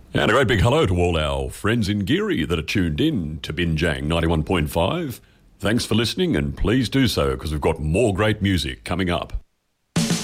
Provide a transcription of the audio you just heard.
And a great big hello to all our friends in Geary that are tuned in to Binjang 91.5. Thanks for listening, and please do so because we've got more great music coming up.